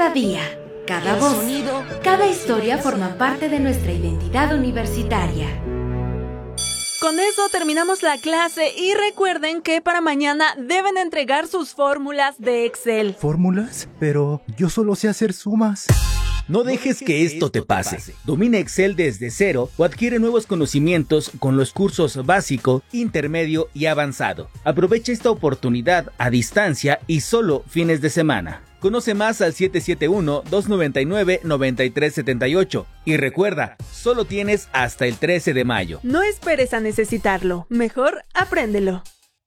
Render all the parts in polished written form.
Cada día, cada voz, cada historia forman parte de nuestra identidad universitaria. Con eso terminamos la clase y recuerden que para mañana deben entregar sus fórmulas de Excel. ¿Fórmulas? Pero yo solo sé hacer sumas. No dejes que esto te pase. Domina Excel desde cero o adquiere nuevos conocimientos con los cursos básico, intermedio y avanzado. Aprovecha esta oportunidad a distancia y solo fines de semana. Conoce más al 771-299-9378 y recuerda, solo tienes hasta el 13 de mayo. No esperes a necesitarlo, mejor apréndelo.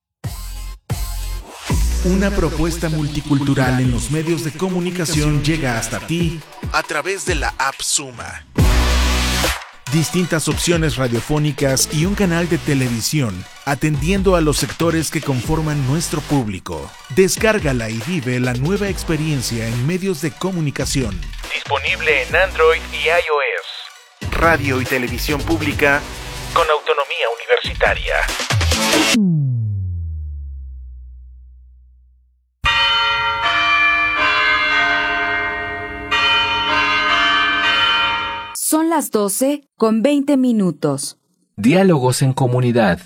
Una propuesta multicultural en los medios de comunicación llega hasta ti a través de la app Suma. Distintas opciones radiofónicas y un canal de televisión, atendiendo a los sectores que conforman nuestro público. Descárgala y vive la nueva experiencia en medios de comunicación. Disponible en Android y iOS. Radio y televisión pública con autonomía universitaria. Son las 12:20. Diálogos en comunidad.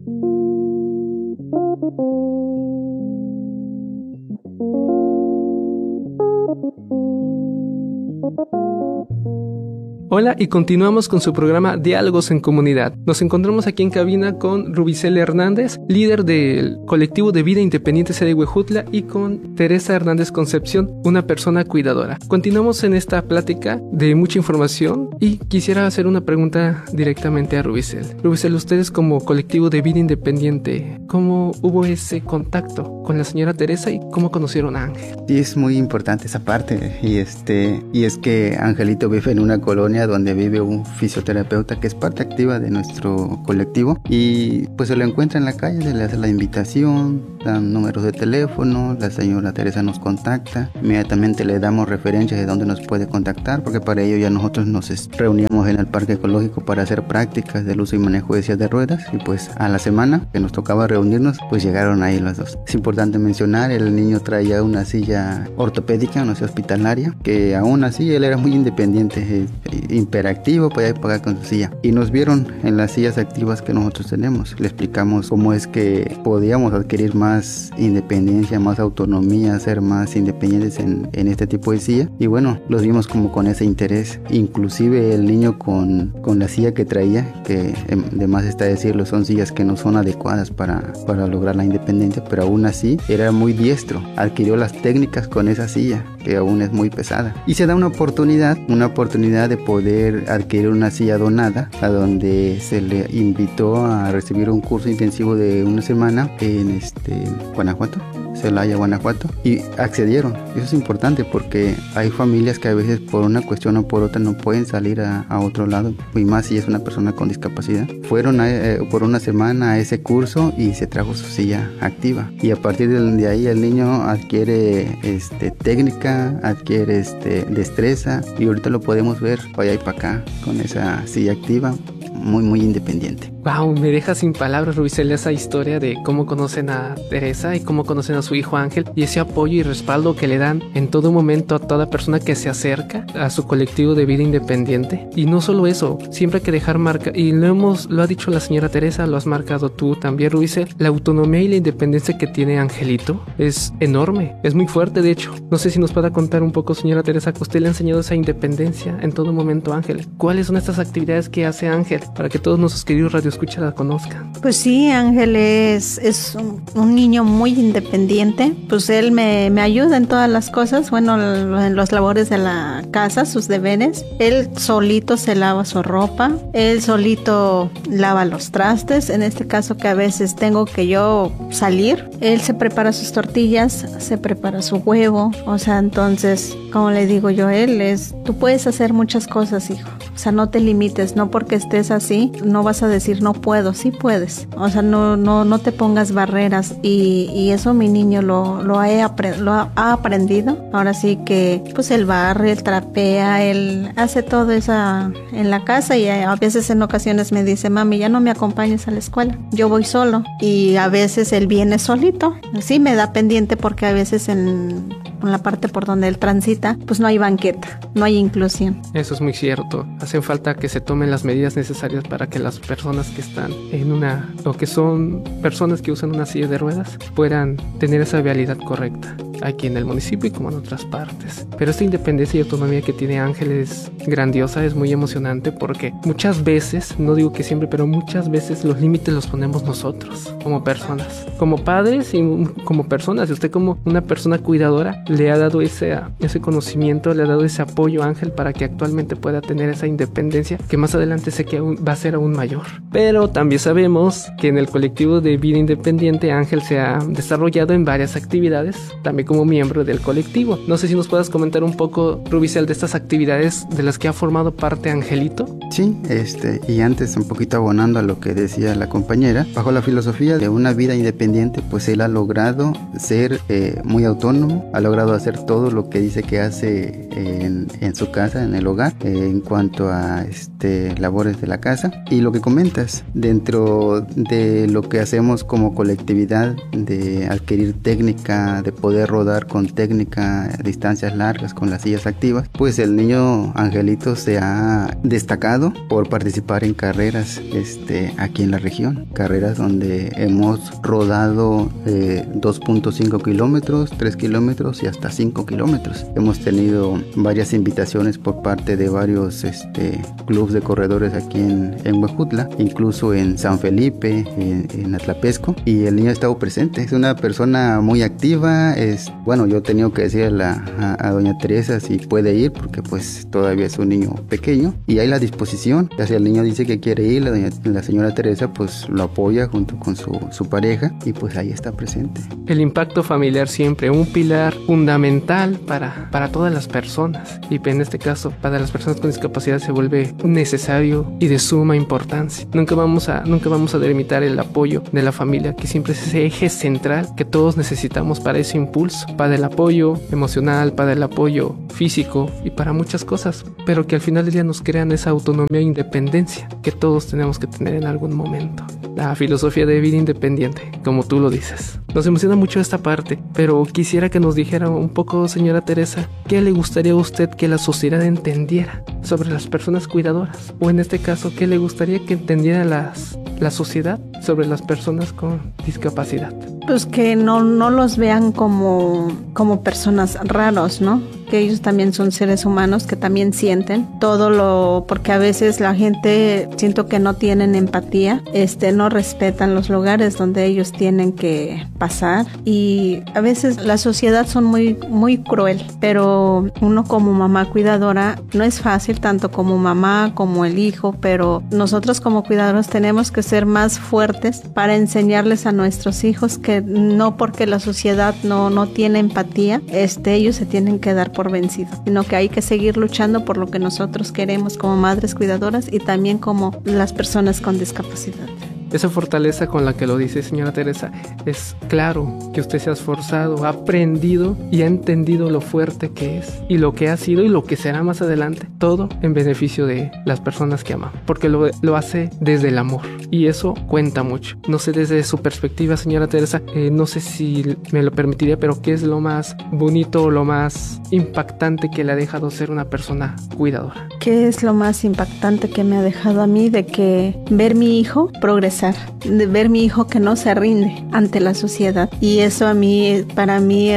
Hola y continuamos con su programa Diálogos en Comunidad. Nos encontramos aquí en cabina con Rubicel Hernández, líder del colectivo de vida independiente Sede Huejutla, y con Teresa Hernández Concepción, una persona cuidadora. Continuamos en esta plática de mucha información y quisiera hacer una pregunta directamente a Rubicel. Rubicel, ustedes como colectivo de vida independiente, ¿cómo hubo ese contacto con la señora Teresa y cómo conocieron a Ángel? Sí, es muy importante esa parte y es que Angelito vive en una colonia donde vive un fisioterapeuta que es parte activa de nuestro colectivo y pues se lo encuentra en la calle, se le hace la invitación, dan números de teléfono, la señora Teresa nos contacta, inmediatamente le damos referencias de dónde nos puede contactar, porque para ello ya nosotros nos reuníamos en el parque ecológico para hacer prácticas del uso y manejo de sillas de ruedas y pues a la semana que nos tocaba reunirnos pues llegaron ahí los dos. Es importante mencionar, el niño traía una silla ortopédica, una silla hospitalaria, que aún así él era muy independiente, hiperactivo, podía pagar con su silla y nos vieron en las sillas activas que nosotros tenemos. Le explicamos cómo es que podíamos adquirir más independencia, más autonomía, ser más independientes en este tipo de silla y bueno, los vimos como con ese interés, inclusive el niño con la silla que traía, que además está decirlo, son sillas que no son adecuadas para lograr la independencia, pero aún así era muy diestro, adquirió las técnicas con esa silla que aún es muy pesada y se da una oportunidad de poder adquirir una silla donada, a donde se le invitó a recibir un curso intensivo de una semana en Guanajuato, Celaya, Guanajuato, y accedieron. Eso es importante porque hay familias que a veces por una cuestión o por otra no pueden salir a otro lado, y más si es una persona con discapacidad. Fueron por una semana a ese curso y se trajo su silla activa y a partir de ahí el niño adquiere técnica, adquiere destreza y ahorita lo podemos ver para allá y para acá con esa silla activa, muy muy independiente. Wow, me deja sin palabras, Rubicel, esa historia de cómo conocen a Teresa y cómo conocen a su hijo Ángel y ese apoyo y respaldo que le dan en todo momento a toda persona que se acerca a su colectivo de vida independiente. Y no solo eso, siempre hay que dejar marca, y lo ha dicho la señora Teresa, lo has marcado tú también, Rubicel, la autonomía y la independencia que tiene Angelito es enorme, es muy fuerte. De hecho, no sé si nos pueda contar un poco, señora Teresa, que usted le ha enseñado esa independencia en todo momento a Ángel. ¿Cuáles son estas actividades que hace Ángel para que todos nuestros queridos radioescuchas la conozcan? Pues sí, Ángel es un niño muy independiente, pues él me ayuda en todas las cosas, bueno, en los labores de la casa, sus deberes. Él solito se lava su ropa, él solito lava los trastes, en este caso que a veces tengo que yo salir, él se prepara sus tortillas, se prepara su huevo, o sea, entonces, como le digo yo, tú puedes hacer muchas cosas, hijo. O sea, no te limites, no porque estés así, no vas a decir no puedo, sí puedes. O sea, no te pongas barreras y eso mi niño lo ha aprendido. Ahora sí que pues él barre, él trapea, él hace todo eso en la casa y a veces en ocasiones me dice, mami, ya no me acompañes a la escuela, yo voy solo. Y a veces él viene solito. Sí me da pendiente porque a veces en la parte por donde él transita, pues no hay banqueta, no hay inclusión. Eso es muy cierto. Hacen falta que se tomen las medidas necesarias para que las personas que están o que son personas que usan una silla de ruedas puedan tener esa vialidad correcta aquí en el municipio y como en otras partes. Pero esta independencia y autonomía que tiene Ángel es grandiosa, es muy emocionante porque muchas veces, no digo que siempre, pero muchas veces los límites los ponemos nosotros como personas, como padres y como personas. Y usted como una persona cuidadora le ha dado ese conocimiento, le ha dado ese apoyo a Ángel para que actualmente pueda tener esa independencia que más adelante sé que va a ser aún mayor. Pero también sabemos que en el colectivo de vida independiente Ángel se ha desarrollado en varias actividades, también como miembro del colectivo. No sé si nos puedas comentar un poco, Rubicel, de estas actividades de las que ha formado parte Angelito. Sí, y antes un poquito abonando a lo que decía la compañera, bajo la filosofía de una vida independiente, pues él ha logrado ser muy autónomo, ha logrado hacer todo lo que dice que hace en su casa, en el hogar, en cuanto a labores de la casa. Y lo que comentas, dentro de lo que hacemos como colectividad, de adquirir técnica, de poder rodar con técnica a distancias largas con las sillas activas, pues el niño Angelito se ha destacado por participar en carreras aquí en la región, carreras donde hemos rodado 2.5 kilómetros, 3 kilómetros y hasta 5 kilómetros. Hemos tenido varias invitaciones por parte de varios clubes de corredores aquí en Huejutla, incluso en San Felipe, en Atlapesco, y el niño ha estado presente. Es una persona muy activa. Bueno, yo he tenido que decirle a doña Teresa si puede ir, porque pues todavía es un niño pequeño y hay la disposición. Ya si el niño dice que quiere ir, la señora Teresa pues lo apoya junto con su pareja y pues ahí está presente. El impacto familiar siempre, un pilar fundamental para todas las personas, y en este caso para las personas con discapacidad se vuelve necesario y de suma importancia. Nunca vamos a delimitar el apoyo de la familia, que siempre es ese eje central que todos necesitamos para ese impulso, para el apoyo emocional, para el apoyo físico y para muchas cosas, pero que al final del día nos crean esa autonomía e independencia que todos tenemos que tener en algún momento. La filosofía de vida independiente, como tú lo dices. Nos emociona mucho esta parte, pero quisiera que nos dijera un poco, señora Teresa, ¿qué le gustaría a usted que la sociedad entendiera sobre las personas cuidadoras? O en este caso, ¿qué le gustaría que entendiera la sociedad sobre las personas con discapacidad? Pues que no los vean como personas raros, ¿no? Que ellos también son seres humanos que también sienten porque a veces la gente siento que no tienen empatía, no respetan los lugares donde ellos tienen que pasar, y a veces la sociedad son muy, muy cruel, pero uno como mamá cuidadora no es fácil, tanto como mamá como el hijo, pero nosotros como cuidadores tenemos que ser más fuertes para enseñarles a nuestros hijos que no porque la sociedad no tiene empatía, ellos se tienen que dar por vencidos, sino que hay que seguir luchando por lo que nosotros queremos como madres cuidadoras y también como las personas con discapacidad. Esa fortaleza con la que lo dice, señora Teresa, es claro que usted se ha esforzado, ha aprendido y ha entendido lo fuerte que es y lo que ha sido y lo que será más adelante, todo en beneficio de las personas que ama, porque lo hace desde el amor y eso cuenta mucho. No sé, desde su perspectiva, señora Teresa, no sé si me lo permitiría, pero ¿qué es lo más bonito o lo más impactante que le ha dejado ser una persona cuidadora? ¿Qué es lo más impactante que me ha dejado a mí? De que ver mi hijo progresar, de ver mi hijo que no se rinde ante la sociedad, y eso para mí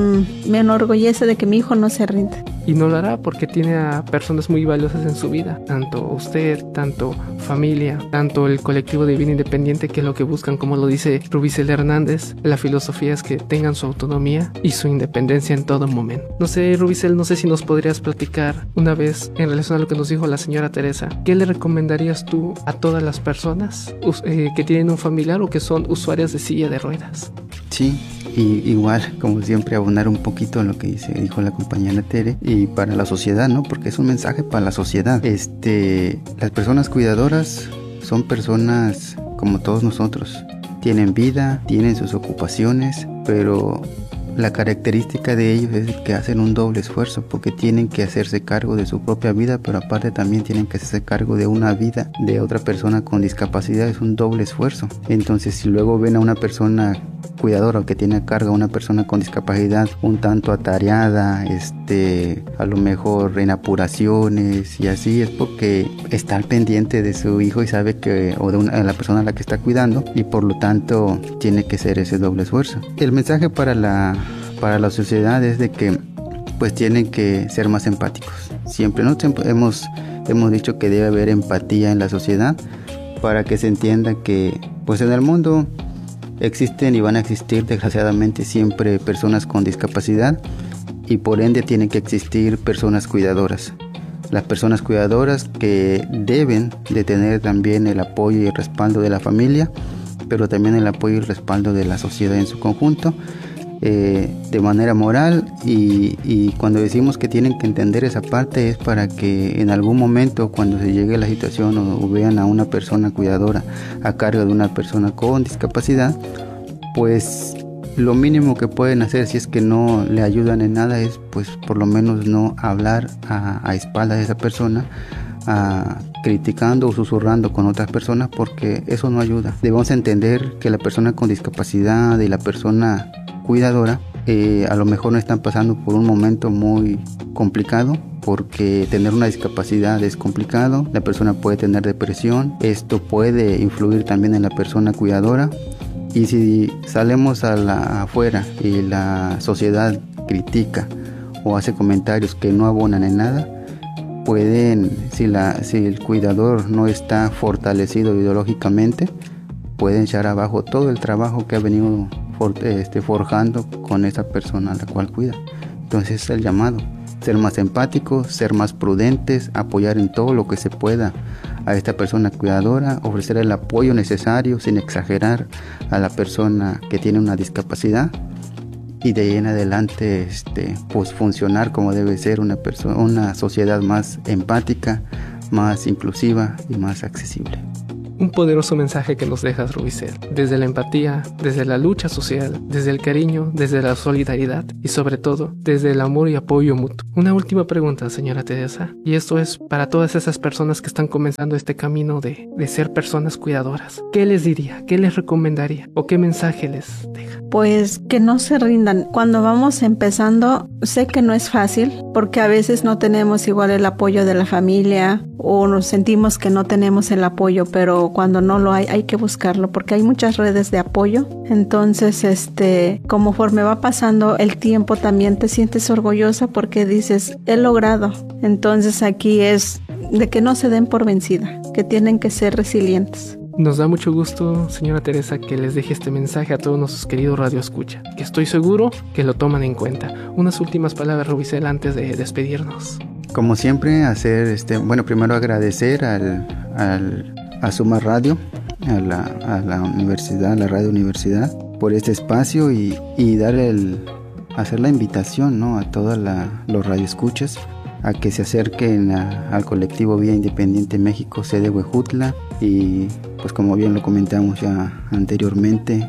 me enorgullece de que mi hijo no se rinde. Y no lo hará porque tiene a personas muy valiosas en su vida, tanto usted, tanto familia, tanto el colectivo de vida independiente, que es lo que buscan, como lo dice Rubicel Hernández. La filosofía es que tengan su autonomía y su independencia en todo momento. No sé, Rubicel, no sé si nos podrías platicar una vez en relación a lo que nos dijo la señora Teresa. ¿Qué le recomendarías tú a todas las personas que tienen un familiar o que son usuarias de silla de ruedas? Sí, y igual, como siempre, abonar un poquito en lo que dijo la compañera Tere, y para la sociedad, ¿no? Porque es un mensaje para la sociedad. Las personas cuidadoras son personas como todos nosotros. Tienen vida, tienen sus ocupaciones, pero la característica de ellos es que hacen un doble esfuerzo, porque tienen que hacerse cargo de su propia vida, pero aparte también tienen que hacerse cargo de una vida de otra persona con discapacidad. Es un doble esfuerzo. Entonces, si luego ven a una persona cuidadora que tiene a cargo a una persona con discapacidad un tanto atareada, a lo mejor en apuraciones y así, es porque está al pendiente de su hijo y sabe que, o de la persona a la que está cuidando, y por lo tanto tiene que ser ese doble esfuerzo. El mensaje para la sociedad es de que pues tienen que ser más empáticos. Siempre hemos dicho que debe haber empatía en la sociedad, para que se entienda que pues en el mundo existen y van a existir desgraciadamente siempre personas con discapacidad, y por ende tienen que existir personas cuidadoras. Las personas cuidadoras que deben de tener también el apoyo y el respaldo de la familia, pero también el apoyo y el respaldo de la sociedad en su conjunto, de manera moral, y cuando decimos que tienen que entender esa parte es para que en algún momento, cuando se llegue a la situación o vean a una persona cuidadora a cargo de una persona con discapacidad, pues lo mínimo que pueden hacer, si es que no le ayudan en nada, es pues por lo menos no hablar a espaldas de esa persona, criticando o susurrando con otras personas, porque eso no ayuda. Debemos entender que la persona con discapacidad y la persona cuidadora a lo mejor no están pasando por un momento muy complicado, porque tener una discapacidad es complicado. La persona puede tener depresión, esto puede influir también en la persona cuidadora, y si salimos afuera y la sociedad critica o hace comentarios que no abonan en nada, si el cuidador no está fortalecido ideológicamente, pueden echar abajo todo el trabajo que ha venido forjando con esa persona a la cual cuida. Entonces es el llamado: ser más empáticos, ser más prudentes, apoyar en todo lo que se pueda a esta persona cuidadora, ofrecer el apoyo necesario sin exagerar a la persona que tiene una discapacidad, y de ahí en adelante pues funcionar como debe ser una sociedad más empática, más inclusiva y más accesible. Un poderoso mensaje que nos dejas, Rubicel, desde la empatía, desde la lucha social, desde el cariño, desde la solidaridad y sobre todo desde el amor y apoyo mutuo. Una última pregunta, señora Teresa, y esto es para todas esas personas que están comenzando este camino de ser personas cuidadoras. ¿Qué les diría? ¿Qué les recomendaría? ¿O qué mensaje les deja? Pues que no se rindan. Cuando vamos empezando, sé que no es fácil, porque a veces no tenemos igual el apoyo de la familia, o nos sentimos que no tenemos el apoyo, pero cuando no lo hay que buscarlo, porque hay muchas redes de apoyo. Entonces, conforme va pasando el tiempo, también te sientes orgullosa porque dices, he logrado. Entonces aquí es de que no se den por vencida, que tienen que ser resilientes. Nos da mucho gusto, señora Teresa, que les deje este mensaje a todos nuestros queridos radioescucha, que estoy seguro que lo toman en cuenta. Unas últimas palabras, Rubicel, antes de despedirnos. Como siempre, primero agradecer a Suma Radio, a la universidad, a la radio universidad, por este espacio, y hacer la invitación, ¿no?, a todos los radioescuchas a que se acerquen al colectivo Vía Independiente México, sede Huejutla. Y pues como bien lo comentamos ya anteriormente,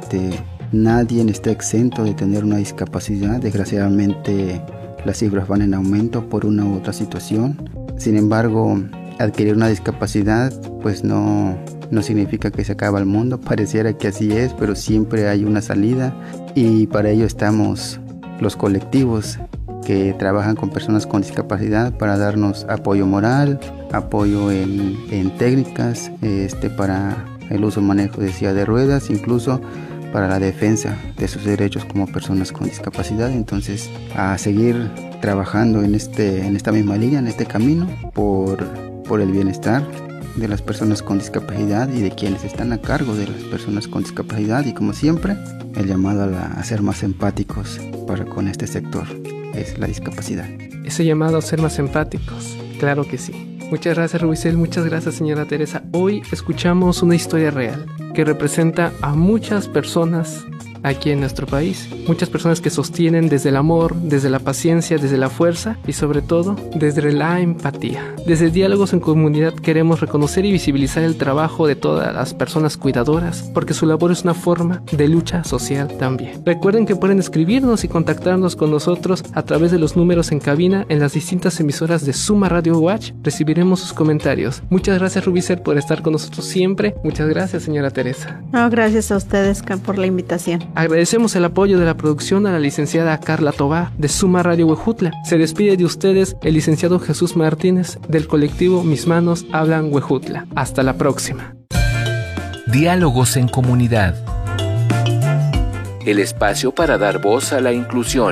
nadie está exento de tener una discapacidad. Desgraciadamente las cifras van en aumento por una u otra situación. Sin embargo, adquirir una discapacidad pues no significa que se acaba el mundo. Pareciera que así es, pero siempre hay una salida, y para ello estamos los colectivos que trabajan con personas con discapacidad para darnos apoyo moral, apoyo en técnicas para el uso y manejo de silla de ruedas, incluso para la defensa de sus derechos como personas con discapacidad. Entonces, a seguir trabajando en esta misma línea, en este camino, por el bienestar de las personas con discapacidad y de quienes están a cargo de las personas con discapacidad, y como siempre, el llamado a ser más empáticos con este sector es la discapacidad. Ese llamado a ser más empáticos, claro que sí. Muchas gracias, Rubicel, muchas gracias, señora Teresa. Hoy escuchamos una historia real que representa a muchas personas aquí en nuestro país. Muchas personas que sostienen desde el amor, desde la paciencia, desde la fuerza y sobre todo desde la empatía. Desde Diálogos en Comunidad queremos reconocer y visibilizar el trabajo de todas las personas cuidadoras, porque su labor es una forma de lucha social también. Recuerden que pueden escribirnos y contactarnos con nosotros a través de los números en cabina en las distintas emisoras de Suma Radio Watch. Recibiremos sus comentarios. Muchas gracias, Rubicel, por estar con nosotros siempre. Muchas gracias, señora Teresa. No, gracias a ustedes por la invitación. Agradecemos el apoyo de la producción a la licenciada Carla Tobá de Suma Radio Huejutla. Se despide de ustedes el licenciado Jesús Martínez del colectivo Mis Manos Hablan Huejutla. Hasta la próxima. Diálogos en Comunidad. El espacio para dar voz a la inclusión.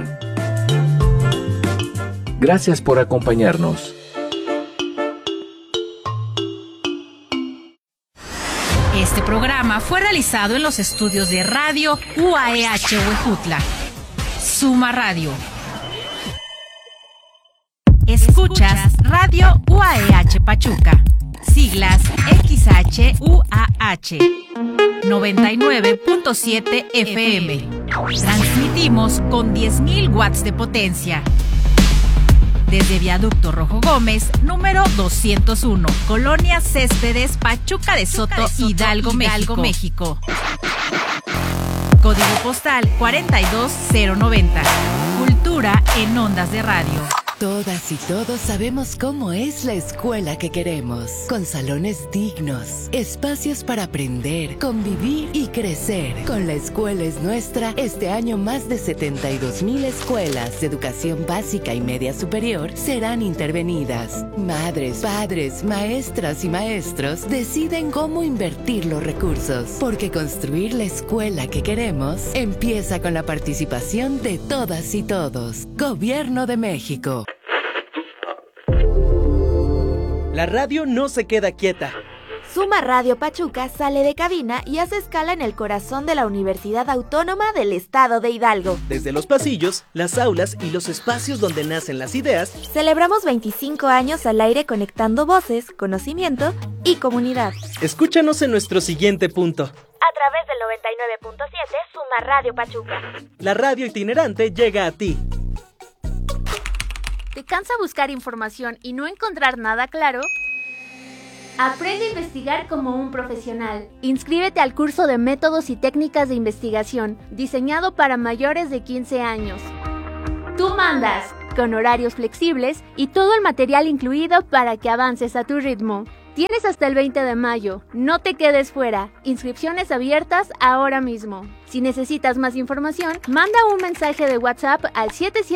Gracias por acompañarnos. Este programa fue realizado en los estudios de Radio UAEH Huejutla. Suma Radio. Escuchas Radio UAEH Pachuca. Siglas XHUAH. 99.7 FM. Transmitimos con 10.000 watts de potencia. Desde Viaducto Rojo Gómez, número 201, Colonia Céspedes, Pachuca de Soto, Hidalgo, México. Código postal 42090. Cultura en ondas de radio. Todas y todos sabemos cómo es la escuela que queremos, con salones dignos, espacios para aprender, convivir y crecer. Con La Escuela es Nuestra, este año más de 72,000 escuelas de educación básica y media superior serán intervenidas. Madres, padres, maestras y maestros deciden cómo invertir los recursos, porque construir la escuela que queremos empieza con la participación de todas y todos. Gobierno de México. La radio no se queda quieta. Suma Radio Pachuca sale de cabina y hace escala en el corazón de la Universidad Autónoma del Estado de Hidalgo. Desde los pasillos, las aulas y los espacios donde nacen las ideas, celebramos 25 años al aire conectando voces, conocimiento y comunidad. Escúchanos en nuestro siguiente punto. A través del 99.7 Suma Radio Pachuca. La radio itinerante llega a ti. ¿Te cansa buscar información y no encontrar nada claro? Aprende a investigar como un profesional. Inscríbete al curso de Métodos y Técnicas de Investigación, diseñado para mayores de 15 años. Tú mandas, con horarios flexibles y todo el material incluido para que avances a tu ritmo. Tienes hasta el 20 de mayo. No te quedes fuera. Inscripciones abiertas ahora mismo. Si necesitas más información, manda un mensaje de WhatsApp al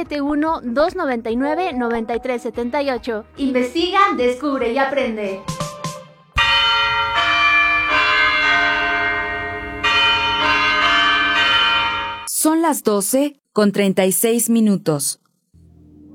771-299-9378. Investiga, descubre y aprende. Son las 12:36.